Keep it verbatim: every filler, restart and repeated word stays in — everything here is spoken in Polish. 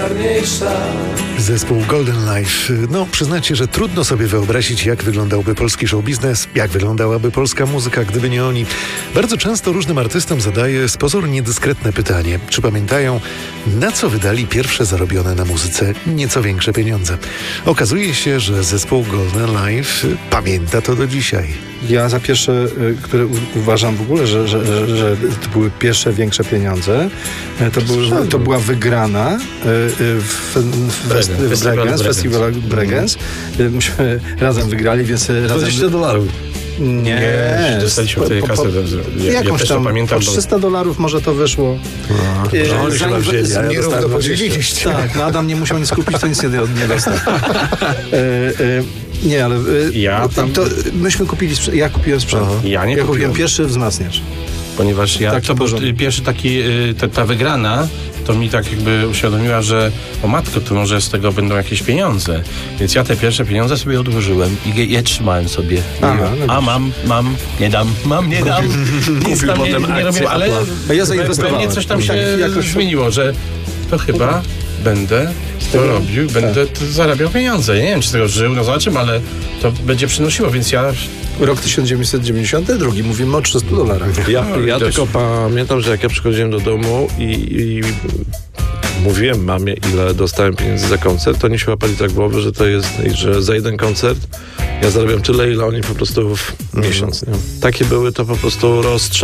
Zespół Golden Life. No, przyznacie, że trudno sobie wyobrazić, jak wyglądałby polski show biznes, jak wyglądałaby polska muzyka, gdyby nie oni. Bardzo często różnym artystom zadaję z pozoru niedyskretne pytanie, czy pamiętają, na co wydali pierwsze zarobione na muzyce nieco większe pieniądze. Okazuje się, że zespół Golden Life pamięta to do dzisiaj. Ja za pierwsze, które uważam w ogóle, że, że, że, że to były pierwsze większe pieniądze, to, był, to była wygrana w, w, w, w Bregenz, festiwalu Bregenz. Myśmy razem wygrali, więc razem... dwadzieścia dolarów. Nie, nie dostaliśmy wtedy kasę. Ja, jakąś ja tam, pamiętam, po trzysta dolarów może to wyszło. No, e, no, oni zanim, chyba wzięli, z, ja nie dostałem podzieliliście. Tak, no Adam nie musiał nic kupić, to nic nie, nie dostał. e, e, nie, ale e, ja tam... to myśmy kupili, ja kupiłem sprzęt. Aha. Ja nie ja kupiłem. kupiłem pierwszy wzmacniacz. Ponieważ ja, tak, to był pierwszy taki, ta, ta wygrana, to mi tak jakby uświadomiła, że o matko, to może z tego będą jakieś pieniądze. Więc ja te pierwsze pieniądze sobie odłożyłem i je, je trzymałem sobie. Aha, no a mam, mam, nie dam, mam, nie dam. Nic tam nie, nie robię, ale ja zainwestowałem. pewnie coś tam się jakoś zmieniło, że to chyba będę to robił, będę to zarabiał pieniądze. Ja nie wiem, czy z tego żył, no zobaczymy, ale to będzie przynosiło, więc ja... Rok tysiąc dziewięćset dziewięćdziesiąty drugi, mówimy o trzystu dolarach. Ja, ja tylko pamiętam, że jak ja przychodziłem do domu i, i mówiłem mamie, ile dostałem pieniędzy za koncert, to oni się łapali tak głowy, że to jest, że za jeden koncert ja zarabiam tyle, ile oni po prostu w miesiąc. Nie? Takie były to po prostu rozstrzał.